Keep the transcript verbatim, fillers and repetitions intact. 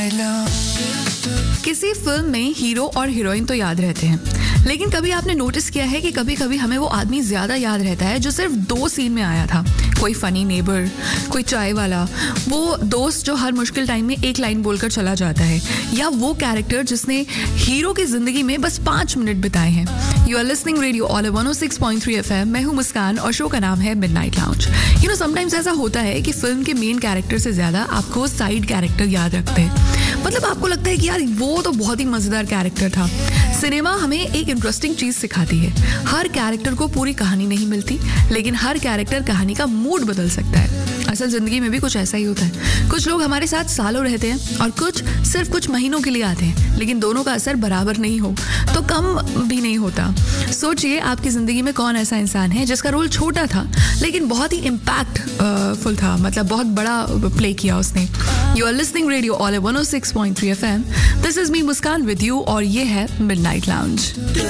किसी फिल्म में हीरो और हीरोइन तो याद रहते हैं, लेकिन कभी आपने नोटिस किया है कि कभी कभी हमें वो आदमी ज्यादा याद रहता है जो सिर्फ दो सीन में आया था। कोई फनी नेबर, कोई चाय वाला, वो दोस्त जो हर मुश्किल टाइम में एक लाइन बोलकर चला जाता है, या वो कैरेक्टर जिसने हीरो की जिंदगी में बस पांच मिनट बिताए हैं। You are listening radio all one O six point three F M. मैं हूँ मुस्कान और शो का नाम है midnight lounge. You know sometimes ऐसा होता है कि फिल्म के मेन कैरेक्टर से ज्यादा आपको साइड कैरेक्टर याद रखते हैं। मतलब आपको लगता है कि यार वो तो बहुत ही मजेदार कैरेक्टर था। सिनेमा हमें एक इंटरेस्टिंग चीज सिखाती है, हर कैरेक्टर को पूरी कहानी नहीं मिलती, लेकिन हर कैरेक्टर कहानी का मूड बदल सकता है। असल जिंदगी में भी कुछ ऐसा ही होता है। कुछ लोग हमारे साथ सालों रहते हैं और कुछ सिर्फ कुछ महीनों के लिए आते हैं, लेकिन दोनों का असर बराबर नहीं हो तो कम भी नहीं होता। सोचिए आपकी जिंदगी में कौन ऐसा इंसान है जिसका रोल छोटा था लेकिन बहुत ही इम्पैक्टफुल था, मतलब बहुत बड़ा प्ले किया उसने। You are listening radio all one O six point three F M. This is me Muskan with you और ये है मिडनाइट लाउंज।